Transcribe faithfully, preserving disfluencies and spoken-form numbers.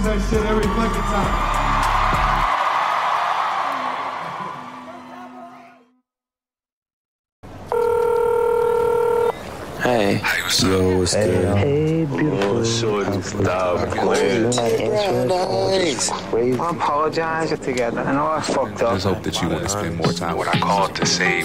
that shit every fucking time. Hey. Hey, what's up? Yo, what's hey, good? Hey, beautiful. Oh, shorty, stop playing. I apologize together. I know I fucked up. I just hope that you want to spend more time. What I called to say